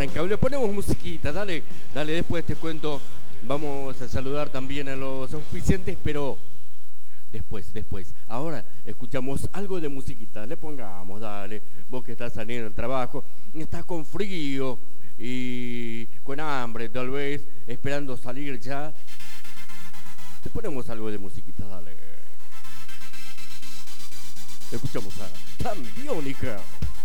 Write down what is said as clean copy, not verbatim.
arrancamos. Le ponemos musiquita, dale, dale, después te cuento. Vamos a saludar también a los auspiciantes, pero después. Ahora escuchamos algo de musiquita, le pongamos, dale. Vos que estás saliendo del trabajo, estás con frío y con hambre, tal vez, esperando salir ya. Te ponemos algo de musiquita, dale. Escuchamos a Tambiónica.